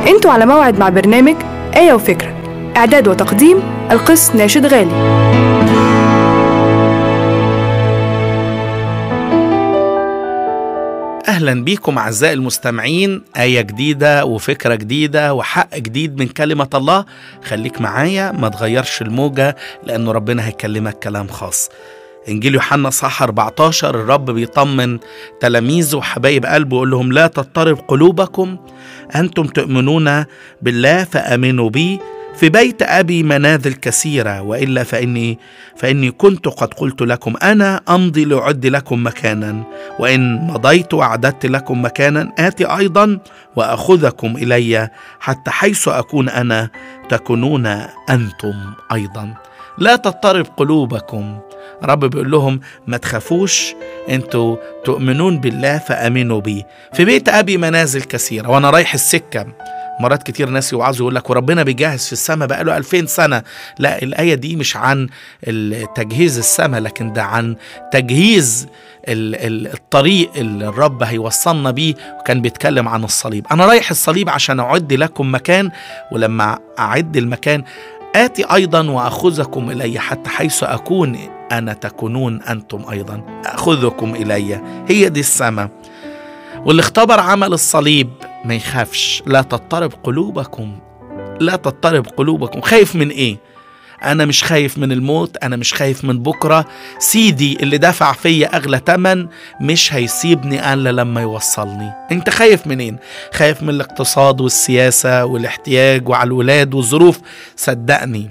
انتوا على موعد مع برنامج آية وفكرة، إعداد وتقديم القس ناشد غالي. أهلا بيكم أعزائي المستمعين، آية جديدة وفكرة جديدة وحق جديد من كلمة الله. خليك معايا، ما تغيرش الموجة، لأنه ربنا هيكلمك كلام خاص. إنجيل يوحنا صح 14، الرب بيطمن تلاميذه وحبايب قلبه، يقول لهم: لا تضطرب قلوبكم، أنتم تؤمنون بالله فآمنوا بي، في بيت أبي منازل كثيرة، وإلا فإني كنت قد قلت لكم أنا أمضي لأعد لكم مكانا، وإن مضيت وأعددت لكم مكانا آتي أيضا وأخذكم إلي، حتى حيث أكون أنا تكونون أنتم أيضا. لا تضطرب قلوبكم. رب بيقول لهم ما تخافوش، انتوا تؤمنون بالله فآمنوا بي، في بيت أبي منازل كثيرة. وأنا رايح السكة، مرات كتير ناس يوعظوا يقول لك وربنا بيجهز في السماء بقاله 2000 سنة. لا، الآية دي مش عن تجهيز السماء، لكن ده عن تجهيز الطريق اللي الرب هيوصلنا بيه. وكان بيتكلم عن الصليب. أنا رايح الصليب عشان أعد لكم مكان، ولما أعد المكان آتي أيضا وأخذكم إلي، حتى حيث أكون أنا تكونون أنتم أيضا. أخذكم إلي، هي دي السماء. واللي اختبر عمل الصليب ما يخافش. لا تضطرب قلوبكم، لا تضطرب قلوبكم. خايف من إيه؟ أنا مش خايف من الموت، أنا مش خايف من بكرة. سيدي اللي دفع فيا أغلى تمن مش هيسيبني إلا لما يوصلني. أنت خايف منين؟ خايف من الاقتصاد والسياسة والاحتياج وعلى الولاد والظروف؟ صدقني،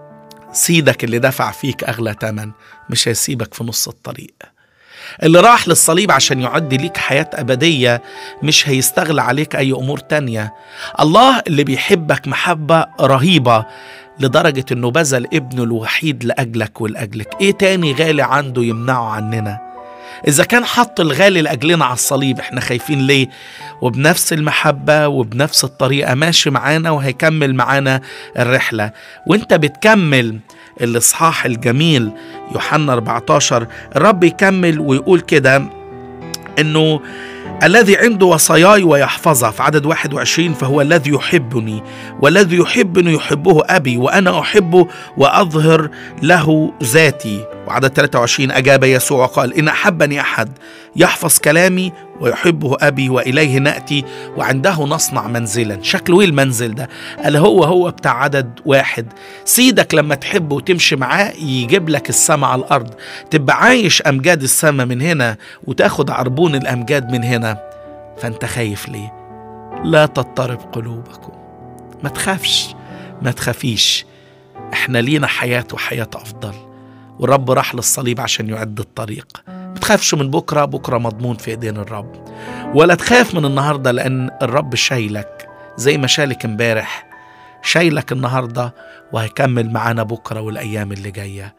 سيدك اللي دفع فيك أغلى تمن مش هيسيبك في نص الطريق. اللي راح للصليب عشان يعد ليك حياة أبدية مش هيستغل عليك أي أمور تانية. الله اللي بيحبك محبة رهيبة لدرجة أنه بذل ابنه الوحيد لأجلك ولأجلك. إيه تاني غالي عنده يمنعه عننا؟ إذا كان حط الغالي لأجلنا على الصليب، إحنا خايفين ليه؟ وبنفس المحبة وبنفس الطريقة ماشي معانا وهيكمل معانا الرحلة. وإنت بتكمل الإصحاح الجميل يوحنا 14، الرب يكمل ويقول كده إنه الذي عنده وصاياي ويحفظها، في عدد 21، فهو الذي يحبني، والذي يحبني يحبه أبي، وأنا أحبه وأظهر له ذاتي. وعدد 23، أجاب يسوع وقال: إن أحبني أحد يحفظ كلامي ويحبه أبي، وإليه نأتي وعنده نصنع منزلا. شكله إيه المنزل ده؟ قال هو بتاع عدد 1. سيدك لما تحبه وتمشي معاه يجيب لك السماء على الأرض، تبقى عايش أمجاد السماء من هنا وتاخد عربون الأمجاد من هنا. فأنت خايف ليه؟ لا تضطرب قلوبكم. ما تخافش، ما تخافيش. احنا لينا حياة وحياة أفضل، والرب راح للصليب عشان يعد الطريق. ما تخافش من بكرة، بكرة مضمون في ايدين الرب. ولا تخاف من النهاردة، لأن الرب شايلك زي ما شالك امبارح، شايلك النهاردة وهيكمل معانا بكرة والأيام اللي جاية.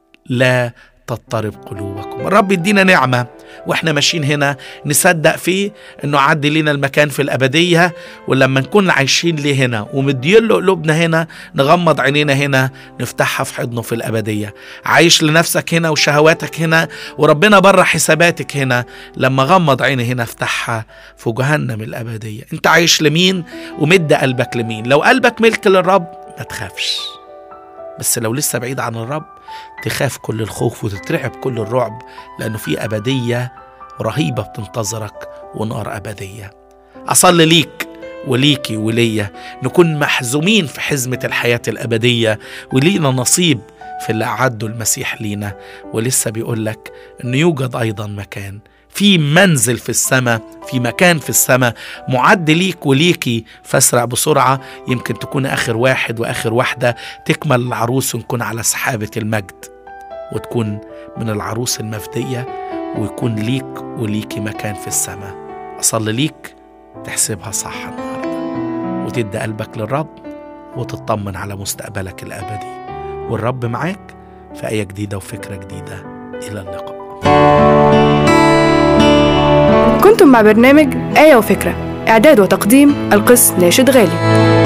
لا تضطرب قلوبكم. الرب يدينا نعمة واحنا ماشيين هنا نصدق فيه انه عدي لنا المكان في الأبدية، ولما نكون عايشين ليه هنا ومدين له قلوبنا هنا، نغمض عينينا هنا نفتحها في حضنه في الأبدية. عايش لنفسك هنا وشهواتك هنا وربنا بره حساباتك هنا، لما غمض عيني هنا افتحها في جهنم الأبدية. انت عايش لمين ومد قلبك لمين؟ لو قلبك ملك للرب ما تخافش، بس لو لسه بعيد عن الرب تخاف كل الخوف وتترعب كل الرعب، لأنه في أبدية رهيبة بتنتظرك ونار أبدية. أصلي ليك وليكي وليا نكون محزومين في حزمة الحياة الأبدية، ولينا نصيب في اللي أعده المسيح لينا. ولسه بيقول لك أنه يوجد أيضا مكان، في منزل في السماء، في مكان في السماء معد ليك وليكي. فاسرع بسرعة، يمكن تكون آخر واحد وآخر واحدة تكمل العروس ونكون على سحابة المجد، وتكون من العروس المفدية، ويكون ليك وليكي مكان في السماء. أصلي ليك تحسبها صح النهاردة، وتدي قلبك للرب، وتطمن على مستقبلك الأبدي، والرب معاك في آية جديدة وفكرة جديدة. إلى اللقاء. كنتم مع برنامج آية وفكرة، إعداد وتقديم القس ناشد غالي.